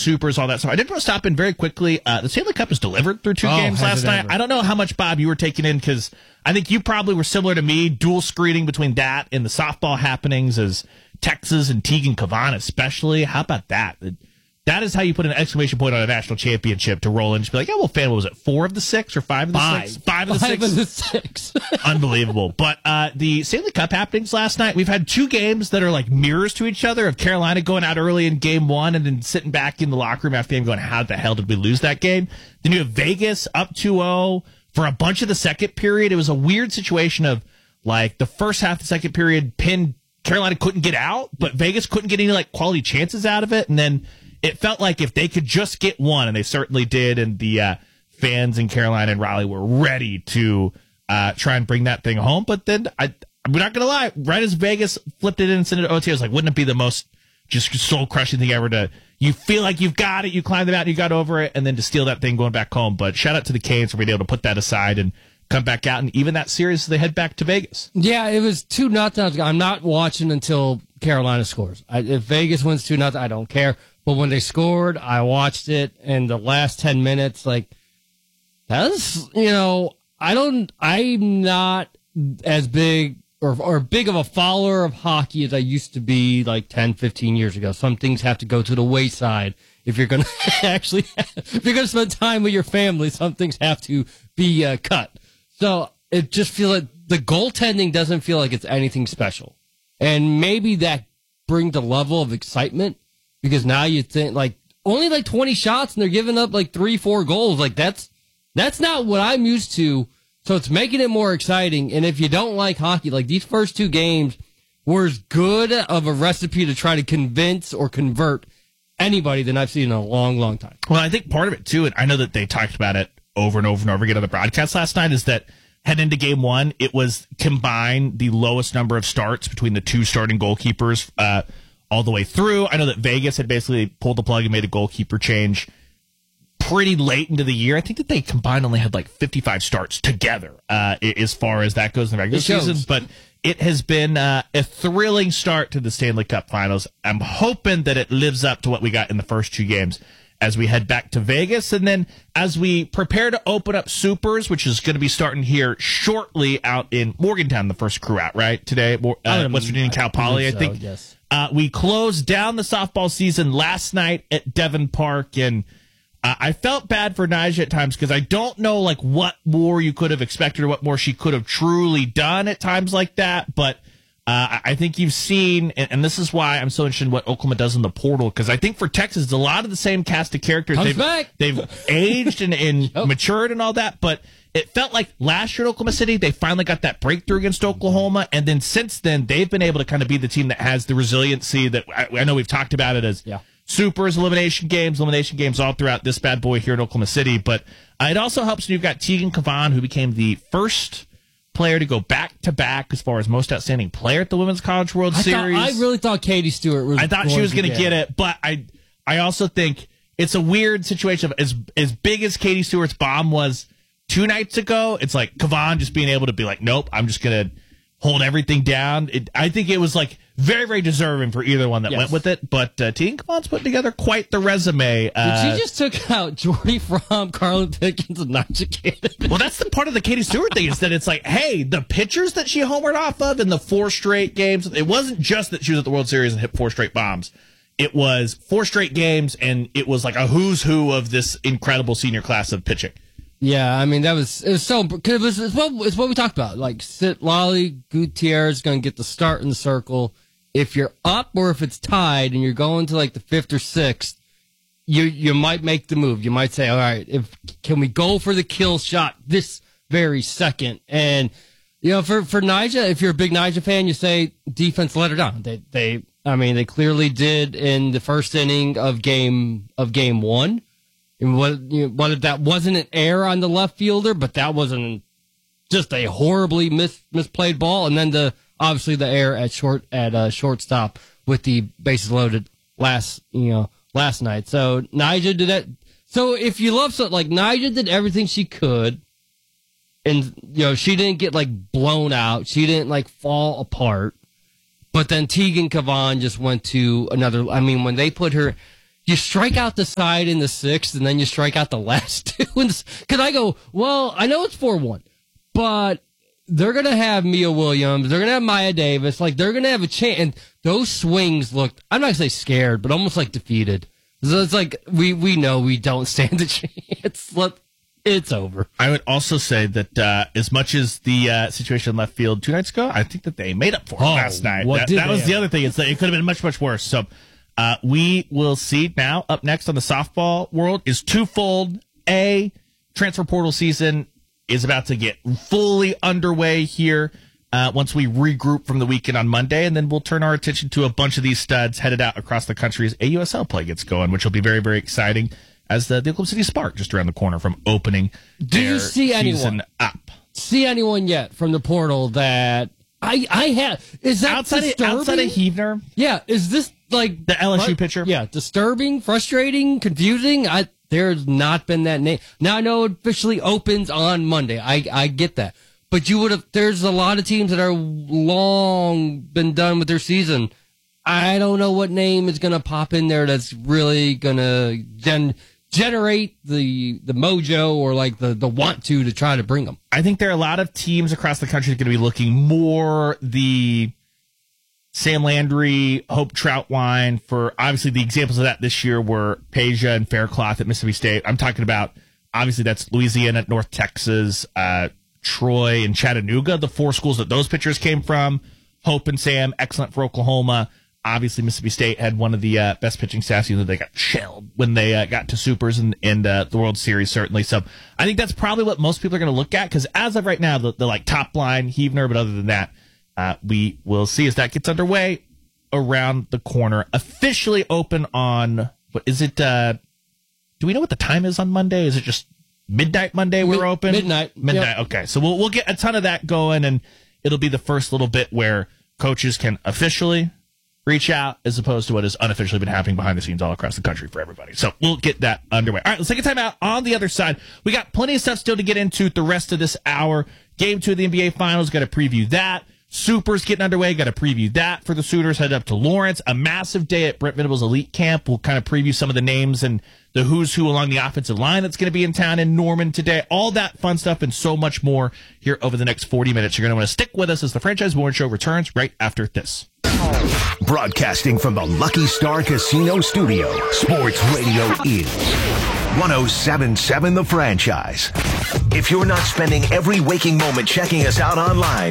supers, all that stuff. I did want to stop in very quickly. The Stanley Cup is delivered through 2 games last night. I don't know how much, Bob, you were taking in, because I think you probably were similar to me, dual screening between that and the softball happenings as Texas and Tegan Kavan especially. How about that? That is how you put an exclamation point on a national championship, to roll in and just be like, yeah, well, fan, what was it, 4 of the 6 or 5 of the 6? 5 of the 6. Unbelievable. But the Stanley Cup happenings last night, we've had 2 games that are like mirrors to each other, of Carolina going out early in game 1 and then sitting back in the locker room after the game going, how the hell did we lose that game? Then you have Vegas up 2-0 for a bunch of the second period. It was a weird situation of, like, the first half of the second period, Carolina couldn't get out, but Vegas couldn't get any like quality chances out of it. And then it felt like if they could just get one, and they certainly did, and the fans in Carolina and Raleigh were ready to try and bring that thing home. But then, I'm not going to lie, right as Vegas flipped it in and sent it to OT, I was like, wouldn't it be the most just soul-crushing thing ever to, you feel like you've got it, you climb the mountain, you got over it, and then to steal that thing going back home. But shout out to the Canes for being able to put that aside and come back out, and even that series as they head back to Vegas. Yeah, it was 2-0. I'm not watching until Carolina scores. If Vegas wins 2-0, I don't care. But when they scored, I watched it, and the last 10 minutes, like, that's, I'm not as big or big of a follower of hockey as I used to be like 10, 15 years ago. Some things have to go to the wayside if you're going to if you're going to spend time with your family. Some things have to be cut. So it just feels like the goaltending doesn't feel like it's anything special. And maybe that brings a level of excitement, because now you think, like, only like 20 shots and they're giving up like 3-4 goals. Like, that's not what I'm used to. So it's making it more exciting. And if you don't like hockey, like, these first 2 games were as good of a recipe to try to convince or convert anybody than I've seen in a long, long time. Well, I think part of it too, and I know that they talked about it over and over and over again on the broadcast last night, is that heading into game 1, it was combined the lowest number of starts between the 2 starting goalkeepers all the way through. I know that Vegas had basically pulled the plug and made a goalkeeper change pretty late into the year. I think that they combined only had like 55 starts together as far as that goes in the regular season. But it has been a thrilling start to the Stanley Cup Finals. I'm hoping that it lives up to what we got in the first 2 games as we head back to Vegas. And then as we prepare to open up Supers, which is going to be starting here shortly out in Morgantown, the first crew out, right? Today, West Virginia and Cal Poly, I think. Yes. We closed down the softball season last night at Devon Park, and I felt bad for Nyjah at times, because I don't know like what more you could have expected or what more she could have truly done at times like that. But I think you've seen, and this is why I'm so interested in what Oklahoma does in the portal, because I think for Texas, it's a lot of the same cast of characters. They've aged and matured and all that, but it felt like last year at Oklahoma City, they finally got that breakthrough against Oklahoma, and then since then, they've been able to kind of be the team that has the resiliency that I know we've talked about it as supers, elimination games all throughout this bad boy here in Oklahoma City. But it also helps when you've got Tegan Kavan, who became the first player to go back-to-back as far as most outstanding player at the Women's College World Series. I really thought Katie Stewart was. I thought she was going to get it, but I also think it's a weird situation of as big as Katie Stewart's bomb was 2 nights ago. It's like Kavan just being able to be like, nope, I'm just going to hold everything down. I think it was like very, very deserving for either one that went with it. But Tegan Kavan's putting together quite the resume. She just took out Jordy Fromm, Carlin Pickens, and Nyjah Cannon. Well, that's the part of the Katie Stewart thing, is that it's like, hey, the pitchers that she homered off of in the 4 straight games, it wasn't just that she was at the World Series and hit 4 straight bombs. It was 4 straight games, and it was like a who's who of this incredible senior class of pitching. Yeah, I mean, it's what we talked about. Like, Lolly Gutierrez is going to get the start in the circle. If you're up or if it's tied and you're going to like the 5th or 6th, you might make the move. You might say, all right, can we go for the kill shot this very second? And, for Nyjah, if you're a big Nyjah fan, you say defense let her down. They clearly did in the first inning of game 1. And whether that wasn't an error on the left fielder, but that wasn't just a horribly misplayed ball, and then obviously the error at shortstop with the bases loaded last night. So Nyjah did that. So if you love something, like, Nyjah did everything she could, and she didn't get like blown out, she didn't like fall apart. But then Tegan Kavan just went to another. I mean, when they put her. you strike out the side in the 6th, and then you strike out the last 2. Because I go, well, I know it's 4-1, but they're going to have Mia Williams. They're going to have Maya Davis. Like, they're going to have a chance. And those swings looked, I'm not going to say scared, but almost like defeated. So it's like, we know we don't stand a chance. It's over. I would also say that as much as the situation left field 2 nights ago, I think that they made up for it last night. That was the other thing. It's that it could have been much, much worse. So we will see now. Up next on the softball world is twofold. Transfer portal season is about to get fully underway here once we regroup from the weekend on Monday, and then we'll turn our attention to a bunch of these studs headed out across the country as AUSL play gets going, which will be very, very exciting as the Oklahoma City Spark just around the corner from opening their season up. See anyone yet from the portal that I have? Is that outside of Heavner? Yeah, is this like the LSU pitcher? Yeah, disturbing, frustrating, confusing. There's not been that name. Now I know it officially opens on Monday. I get that. But there's a lot of teams that are long been done with their season. I don't know what name is going to pop in there that's really going to generate the mojo or like the want to try to bring them. I think there are a lot of teams across the country that are going to be looking more the Sam Landry, Hope Troutwine for obviously the examples of that this year were Peja and Faircloth at Mississippi State. I'm talking about obviously that's Louisiana, North Texas, Troy, and Chattanooga, the 4 schools that those pitchers came from. Hope and Sam, excellent for Oklahoma. Obviously, Mississippi State had one of the best pitching staffs. They got shelled when they got to Supers and the World Series, certainly. So I think that's probably what most people are going to look at because as of right now, the like top line, Heavner, but other than that, we will see as that gets underway around the corner. Officially open on, what is it? Do we know what the time is on Monday? Is it just midnight Monday we're open? Midnight. Yep. Okay, so we'll get a ton of that going, and it'll be the first little bit where coaches can officially reach out as opposed to what has unofficially been happening behind the scenes all across the country for everybody. So we'll get that underway. All right, let's take a time out. On the other side, we got plenty of stuff still to get into the rest of this hour. Game 2 of the NBA Finals, got to preview that. Supers getting underway, got to preview that for the Sooners. Head up to Lawrence. A massive day at Brent Venables Elite Camp. We'll kind of preview some of the names and the who's who along the offensive line that's going to be in town in Norman today. All that fun stuff and so much more here over the next 40 minutes. You're going to want to stick with us as the Franchise Morning Show returns right after this. Broadcasting from the Lucky Star Casino Studio, Sports Radio is 107.7 The Franchise. If you're not spending every waking moment checking us out online,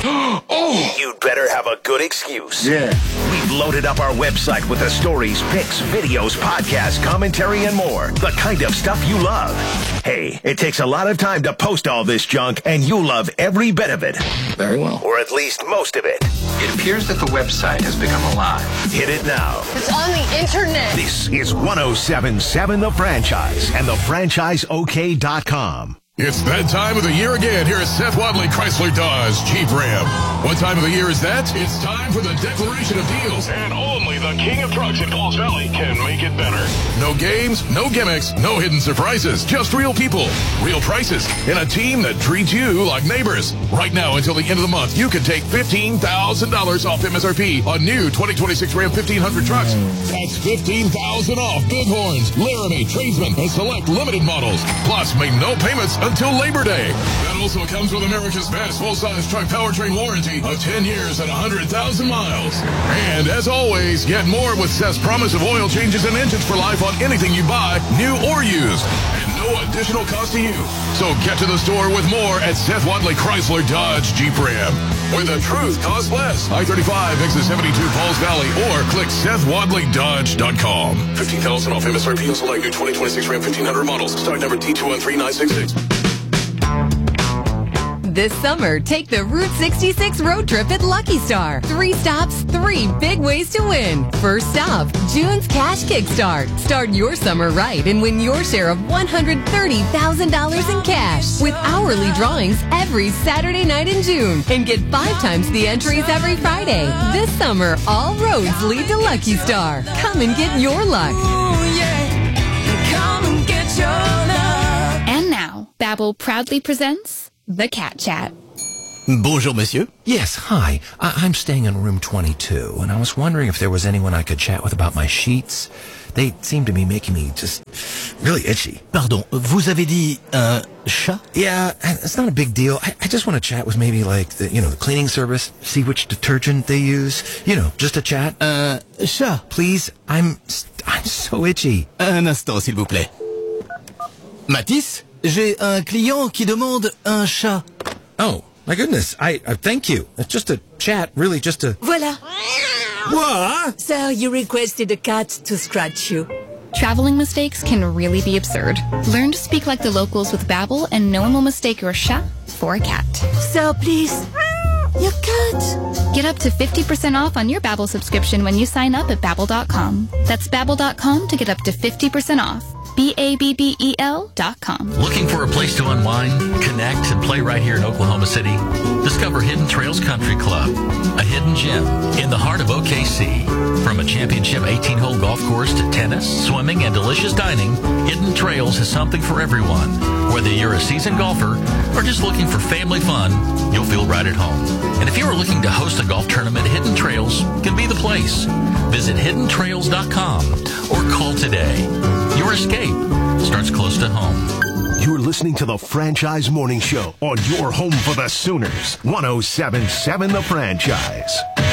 you'd better have a good excuse. Yeah. We've loaded up our website with the stories, pics, videos, podcasts, commentary, and more. The kind of stuff you love. Hey, it takes a lot of time to post all this junk, and you'll love every bit of it. Very well. Or at least most of it. It appears that the website has become alive. Hit it now. It's on the internet. This is 107.7 The Franchise and thefranchiseok.com. It's that time of the year again here at Seth Wadley Chrysler Dodge Jeep Ram. What time of the year is that? It's time for the declaration of deals. And only the king of trucks in Falls Valley can make it better. No games, no gimmicks, no hidden surprises. Just real people, real prices, and a team that treats you like neighbors. Right now until the end of the month, you can take $15,000 off MSRP on new 2026 Ram 1500 trucks. That's $15,000 off Bighorns, Laramie, Tradesman, and select limited models. Plus, make no payments until Labor Day. That also comes with America's best full-size truck powertrain warranty of 10 years and 100,000 miles. And as always, get more with Seth's promise of oil changes and engines for life on anything you buy, new or used. And no additional cost to you. So get to the store with more at Seth Wadley Chrysler Dodge Jeep Ram, where the truth costs less. I-35, exit 72, Falls Valley, or click SethWadleyDodge.com. $15,000 off MSRP on select new 2026 Ram 1500 models. Stock number T2139666. This summer, take the Route 66 road trip at Lucky Star. 3 stops, 3 big ways to win. First stop, June's Cash Kickstart. Start your summer right and win your share of $130,000 in cash with hourly drawings every Saturday night in June. And get 5 times the entries every Friday. This summer, all roads lead to Lucky Star. Come and get your luck. Ooh, yeah. Come and get your luck. And now, Babbel proudly presents The Cat Chat. Bonjour, monsieur. Yes, hi. I'm staying in room 22, and I was wondering if there was anyone I could chat with about my sheets, They seem to be making me just really itchy. Pardon, vous avez dit un chat? Yeah, it's not a big deal. I just want to chat with maybe like the cleaning service, see which detergent they use. Just a chat. Chat. Please, I'm so itchy. Un instant, s'il vous plaît. Matisse, j'ai un client qui demande un chat. Oh, my goodness. I thank you. It's just a chat, really just a... Voilà. What? So you requested a cat to scratch you. Traveling mistakes can really be absurd. Learn to speak like the locals with Babbel, and no one will mistake your chat for a cat. So please, your cat. Get up to 50% off on your Babbel subscription when you sign up at Babbel.com. That's Babbel.com to get up to 50% off. BABBEL.com. Looking for a place to unwind, connect, and play right here in Oklahoma City? Discover Hidden Trails Country Club, a hidden gem in the heart of OKC. From a championship 18-hole golf course to tennis, swimming, and delicious dining, Hidden Trails has something for everyone. Whether you're a seasoned golfer or just looking for family fun, you'll feel right at home. And if you are looking to host a golf tournament, Hidden Trails can be the place. Visit hiddentrails.com or call today. Your escape starts close to home. You're listening to the Franchise Morning Show on your home for the Sooners, 107.7 The Franchise.